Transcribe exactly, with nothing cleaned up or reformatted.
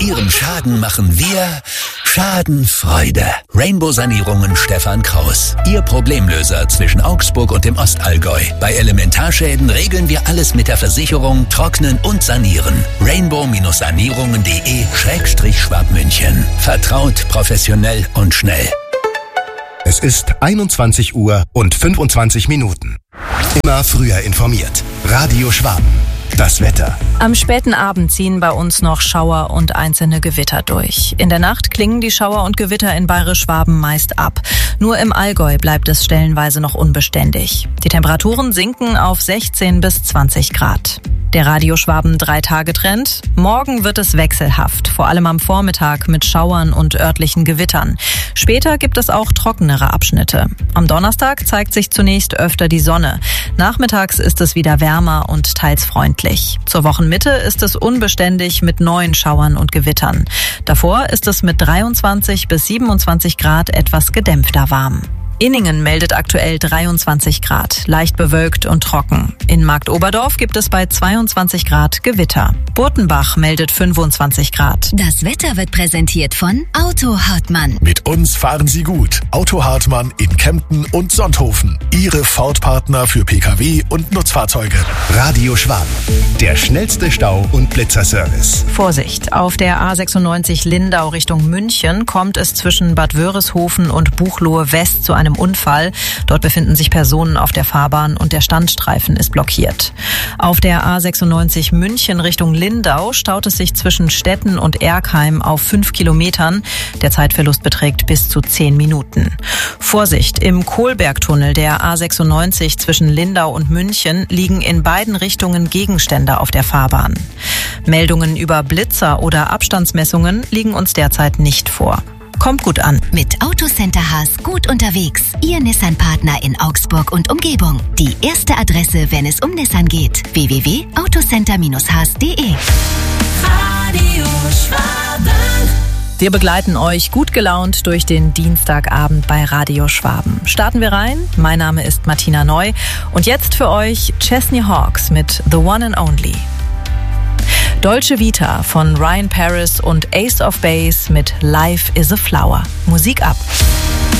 Ihrem Schaden machen wir Schadenfreude. Rainbow Sanierungen Stefan Kraus. Ihr Problemlöser zwischen Augsburg und dem Ostallgäu. Bei Elementarschäden regeln wir alles mit der Versicherung, trocknen und sanieren. Rainbow-Sanierungen.de Schrägstrich Schwabmünchen. Vertraut, professionell und schnell. Es ist einundzwanzig Uhr und fünfundzwanzig Minuten. Immer früher informiert. Radio Schwaben. Das Wetter. Am späten Abend ziehen bei uns noch Schauer und einzelne Gewitter durch. In der Nacht klingen die Schauer und Gewitter in Bayerisch-Schwaben meist ab. Nur im Allgäu bleibt es stellenweise noch unbeständig. Die Temperaturen sinken auf sechzehn bis zwanzig Grad. Der Radio Schwaben Drei-Tage-Trend. Morgen wird es wechselhaft, vor allem am Vormittag mit Schauern und örtlichen Gewittern. Später gibt es auch trockenere Abschnitte. Am Donnerstag zeigt sich zunächst öfter die Sonne. Nachmittags ist es wieder wärmer und teils freundlich. Zur Wochenmitte ist es unbeständig mit neuen Schauern und Gewittern. Davor ist es mit dreiundzwanzig bis siebenundzwanzig Grad etwas gedämpfter warm. Inningen meldet aktuell dreiundzwanzig Grad, leicht bewölkt und trocken. In Marktoberdorf gibt es bei zweiundzwanzig Grad Gewitter. Burtenbach meldet fünfundzwanzig Grad. Das Wetter wird präsentiert von Auto Hartmann. Mit uns fahren Sie gut. Auto Hartmann in Kempten und Sonthofen. Ihre Ford-Partner für Pkw und Nutzfahrzeuge. Radio Schwaben. Der schnellste Stau- und Blitzerservice. Vorsicht! Auf der A sechsundneunzig Lindau Richtung München kommt es zwischen Bad Wörishofen und Buchloe West zu einem Unfall. Dort befinden sich Personen auf der Fahrbahn und der Standstreifen ist blockiert. Auf der A sechsundneunzig München Richtung Lindau staut es sich zwischen Stetten und Erkheim auf fünf Kilometern. Der Zeitverlust beträgt bis zu zehn Minuten. Vorsicht! Im Kohlbergtunnel der A sechsundneunzig zwischen Lindau und München liegen in beiden Richtungen Gegenstände auf der Fahrbahn. Meldungen über Blitzer oder Abstandsmessungen liegen uns derzeit nicht vor. Kommt gut an. Mit Autocenter Haas gut unterwegs. Ihr Nissan-Partner in Augsburg und Umgebung. Die erste Adresse, wenn es um Nissan geht. w w w punkt autocenter haas punkt de. Radio Schwaben. Wir begleiten euch gut gelaunt durch den Dienstagabend bei Radio Schwaben. Starten wir rein. Mein Name ist Martina Neu. Und jetzt für euch Chesney Hawkes mit The One and Only. Dolce Vita von Ryan Paris und Ace of Base mit Life is a Flower. Musik ab.